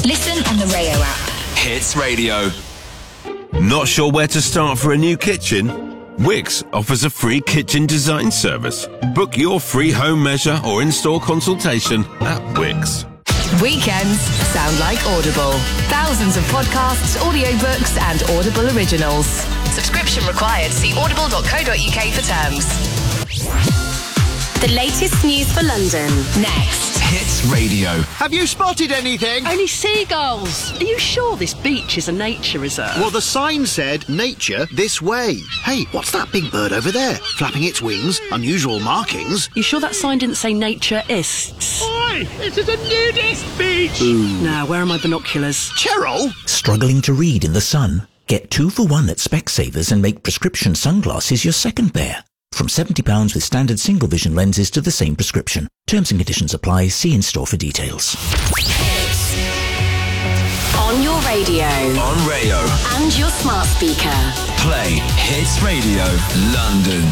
Listen on the Rayo app. Hits Radio. Not sure where to start for a new kitchen? Wickes offers a free kitchen design service. Book your free home measure or install consultation at Wickes. Weekends sound like Audible. Thousands of podcasts, audiobooks and Audible originals. Subscription required. See audible.co.uk for terms. The latest news for London. Next. Hits Radio. Have you spotted anything? Only seagulls. Are you sure this beach is a nature reserve? Well, the sign said, nature this way. Hey, what's that big bird over there? Flapping its wings, unusual markings. You sure that sign didn't say naturists? Oi, this is a nudist beach. Now, where are my binoculars? Cheryl? Struggling to read in the sun? Get 2 for 1 at Specsavers and make prescription sunglasses your second pair. From £70 with standard single vision lenses to the same prescription. Terms and conditions apply. See in store for details. On your radio. On Rayo. And your smart speaker. Play Hits Radio London.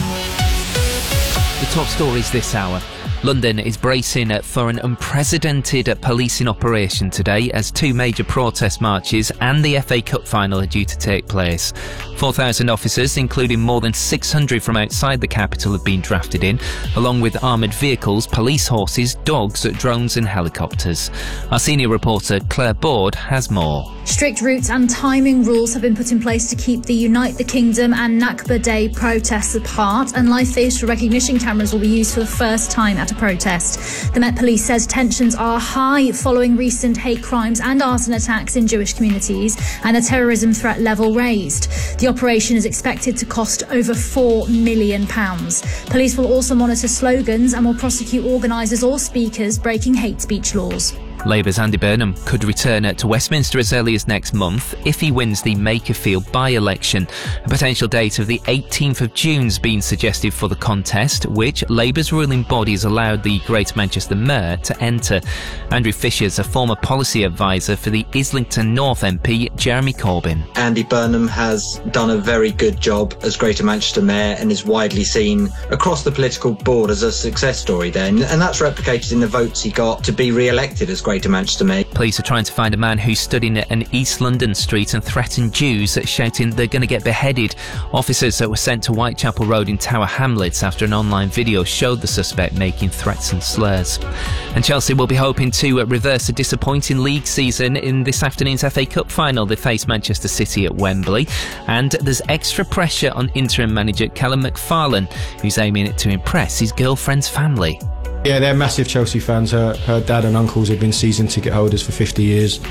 The top stories this hour. London is bracing for an unprecedented policing operation today as 2 major protest marches and the FA Cup final are due to take place. 4,000 officers, including more than 600 from outside the capital, have been drafted in, along with armoured vehicles, police horses, dogs, drones and helicopters. Our senior reporter Claire Board has more. Strict routes and timing rules have been put in place to keep the Unite the Kingdom and Nakba Day protests apart, and live facial recognition cameras will be used for the first time at a protest. The Met Police says tensions are high following recent hate crimes and arson attacks in Jewish communities and a terrorism threat level raised. The operation is expected to cost over £4 million. Police will also monitor slogans and will prosecute organisers or speakers breaking hate speech laws. Labour's Andy Burnham could return to Westminster as early as next month if he wins the Makerfield by-election. A potential date of the 18th of June's been suggested for the contest, which Labour's ruling body has allowed the Greater Manchester Mayor to enter. Andrew Fisher's a former policy advisor for the Islington North MP, Jeremy Corbyn. Andy Burnham has done a very good job as Greater Manchester Mayor and is widely seen across the political board as a success story there. And that's replicated in the votes he got to be re-elected as Greater Manchester Mayor. Police are trying to find a man who stood in an East London street and threatened Jews, shouting they're going to get beheaded. Officers that were sent to Whitechapel Road in Tower Hamlets after an online video showed the suspect making threats and slurs. And Chelsea will be hoping to reverse a disappointing league season in this afternoon's FA Cup final. They face Manchester City at Wembley. And there's extra pressure on interim manager Callum McFarlane, who's aiming to impress his girlfriend's family. Yeah, they're massive Chelsea fans. Her dad and uncles have been season ticket holders for 50 years.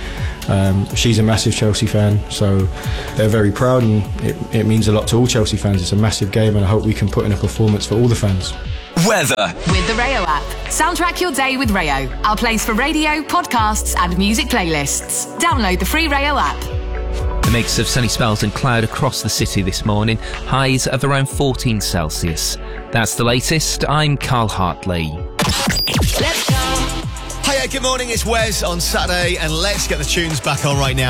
She's a massive Chelsea fan, so they're very proud, and it means a lot to all Chelsea fans. It's a massive game, and I hope we can put in a performance for all the fans. Weather. With the Rayo app. Soundtrack your day with Rayo. Our place for radio, podcasts and music playlists. Download the free Rayo app. A mix of sunny spells and cloud across the city this morning. Highs of around 14 Celsius. That's the latest. I'm Carl Hartley. Let's go. Hiya, good morning, it's Wes on Saturday, and let's get the tunes back on right now.